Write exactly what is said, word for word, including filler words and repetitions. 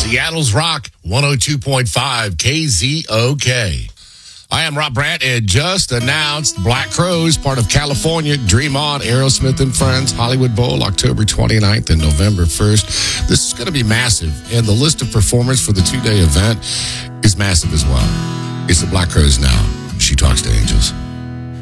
Seattle's Rock, one oh two point five K Z O K. I am Rob Brandt, and just announced Black Crowes, part of California, Dream On, Aerosmith and Friends, Hollywood Bowl, October twenty-ninth and November first. This is going to be massive, and the list of performers for the two-day event is massive as well. It's the Black Crowes now. She Talks to Angels.